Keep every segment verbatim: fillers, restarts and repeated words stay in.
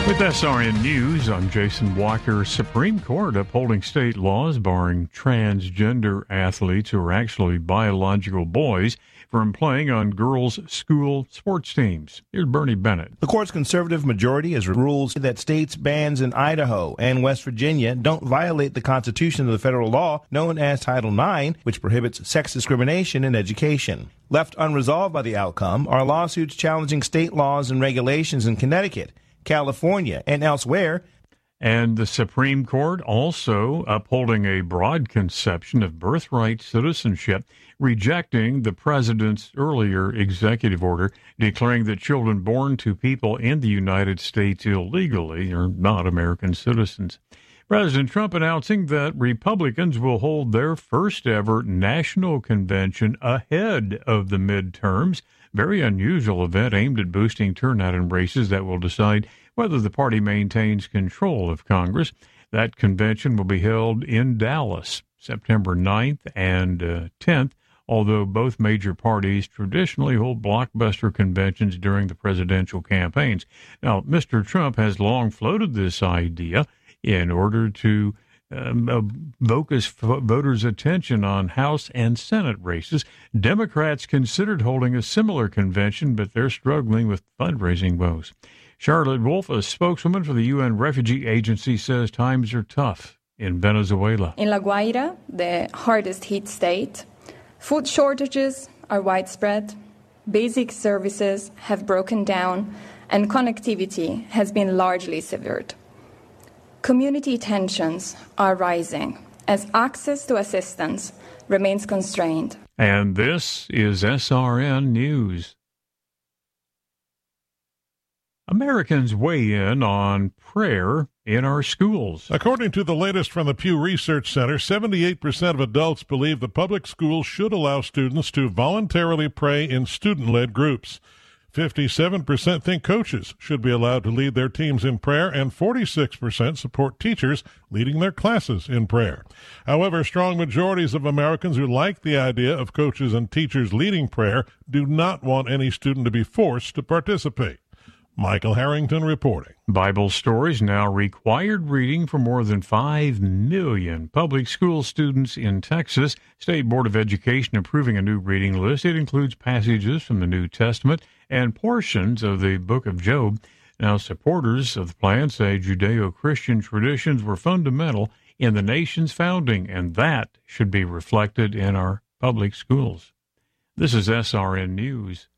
With S R N News, I'm Jason Walker. Supreme Court upholding state laws barring transgender athletes who are actually biological boys from playing on girls' school sports teams. Here's Bernie Bennett. The court's conservative majority has ruled that states' bans in Idaho and West Virginia don't violate the Constitution of the federal law known as Title nine, which prohibits sex discrimination in education. Left unresolved by the outcome are lawsuits challenging state laws and regulations in Connecticut, California, and elsewhere. And the Supreme Court also upholding a broad conception of birthright citizenship, rejecting the president's earlier executive order declaring that children born to people in the United States illegally are not American citizens. President Trump announcing that Republicans will hold their first ever national convention ahead of the midterms. Very unusual event aimed at boosting turnout in races that will decide whether the party maintains control of Congress. That convention will be held in Dallas, September ninth and uh, tenth, although both major parties traditionally hold blockbuster conventions during the presidential campaigns. Now, Mister Trump has long floated this idea in order to Um, focus voters' attention on House and Senate races. Democrats considered holding a similar convention, but they're struggling with fundraising woes. Charlotte Wolf, a spokeswoman for the U N Refugee Agency, says times are tough in Venezuela. In La Guaira, the hardest hit state, food shortages are widespread, basic services have broken down, and connectivity has been largely severed. Community tensions are rising as access to assistance remains constrained. And this is S R N News. Americans weigh in on prayer in our schools. According to the latest from the Pew Research Center, seventy-eight percent of adults believe the public schools should allow students to voluntarily pray in student-led groups. fifty-seven percent think coaches should be allowed to lead their teams in prayer, and forty-six percent support teachers leading their classes in prayer. However, strong majorities of Americans who like the idea of coaches and teachers leading prayer do not want any student to be forced to participate. Michael Harrington reporting. Bible Stories now required reading for more than five million public school students in Texas. State Board of Education approving a new reading list. It includes passages from the New Testament and portions of the book of Job. Now, supporters of the plan say Judeo-Christian traditions were fundamental in the nation's founding, and that should be reflected in our public schools. This is S R N News.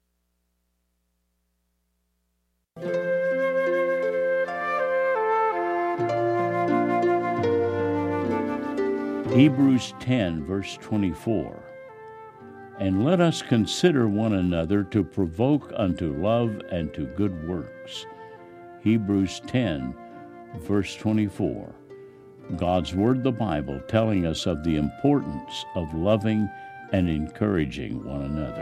Hebrews ten, verse twenty-four. And let us consider one another to provoke unto love and to good works. Hebrews ten, verse twenty-four. God's Word, the Bible, telling us of the importance of loving and encouraging one another.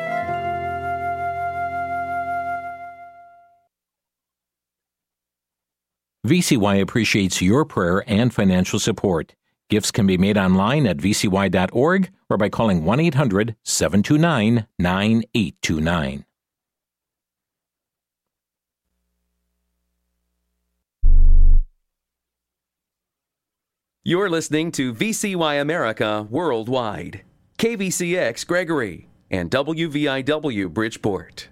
V C Y appreciates your prayer and financial support. Gifts can be made online at v c y dot org or by calling one eight hundred seven two nine nine eight two nine. You're listening to V C Y America Worldwide, K V C X Gregory, and W V I W Bridgeport.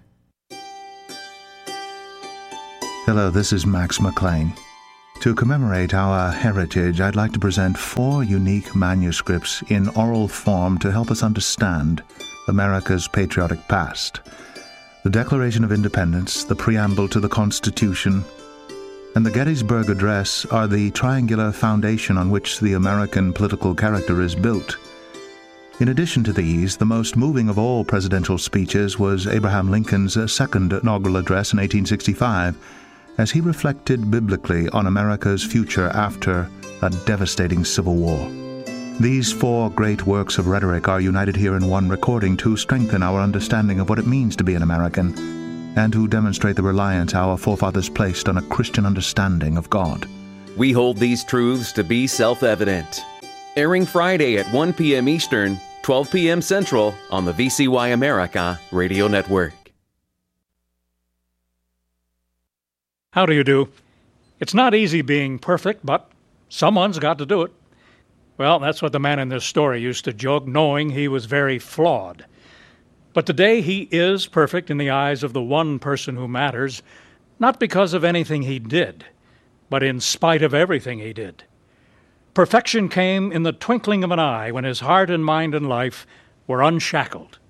Hello, this is Max McLean. To commemorate our heritage, I'd like to present four unique manuscripts in oral form to help us understand America's patriotic past. The Declaration of Independence, the preamble to the Constitution, and the Gettysburg Address are the triangular foundation on which the American political character is built. In addition to these, the most moving of all presidential speeches was Abraham Lincoln's second inaugural address in eighteen sixty-five, as he reflected biblically on America's future after a devastating Civil War. These four great works of rhetoric are united here in one recording to strengthen our understanding of what it means to be an American, and to demonstrate the reliance our forefathers placed on a Christian understanding of God. We hold these truths to be self-evident. Airing Friday at one p.m. Eastern, twelve p.m. Central on the V C Y America Radio Network. How do you do? It's not easy being perfect, but someone's got to do it. Well, that's what the man in this story used to joke, knowing he was very flawed. But today he is perfect in the eyes of the one person who matters, not because of anything he did, but in spite of everything he did. Perfection came in the twinkling of an eye when his heart and mind and life were unshackled.